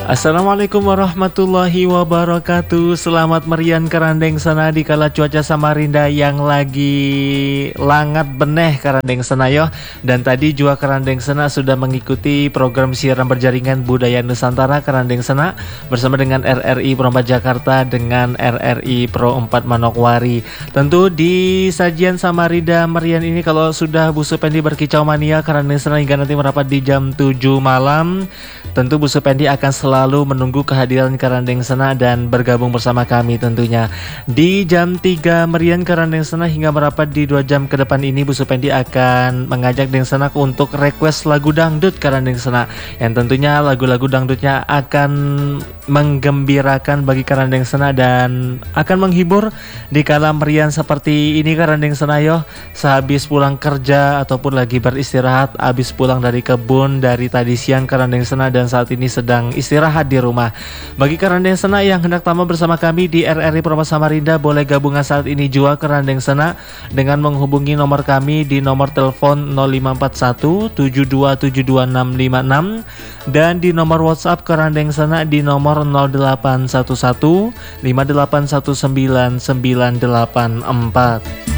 Assalamualaikum warahmatullahi wabarakatuh. Selamat merian kerandeng sana di kala cuaca Samarinda yang lagi langat beneh kerandeng sana yo. Dan tadi jua kerandeng sana sudah mengikuti program siaran berjaringan budaya Nusantara kerandeng sana bersama dengan RRI Pro 4 Jakarta dengan RRI Pro 4 Manokwari. Tentu di sajian Samarinda merian ini kalau sudah Bu Supendi berkicau mania kerandeng sana hingga nanti merapat di jam 7 malam, tentu Bu Supendi akan selalu menunggu kehadiran Kerandeng Sena dan bergabung bersama kami tentunya. Di jam 3 merian Kerandeng Sena hingga merapat di 2 jam ke depan ini Bu Supendi akan mengajak Deng Sena untuk request lagu dangdut Kerandeng Sena, yang tentunya lagu-lagu dangdutnya akan menggembirakan bagi Kerandeng Sena dan akan menghibur di kala merian seperti ini Kerandeng Sena yo. Sehabis pulang kerja ataupun lagi beristirahat, habis pulang dari kebun dari tadi siang Kerandeng Sena dan saat ini sedang istirahat di rumah. Bagi Kerandeng Sena yang hendak tamu bersama kami di RRI Pro Samarinda, boleh gabungan saat ini jua Kerandeng Sena dengan menghubungi nomor kami di nomor telepon 0541 7272656 dan di nomor WhatsApp Kerandeng Sena di nomor 0811 5819984.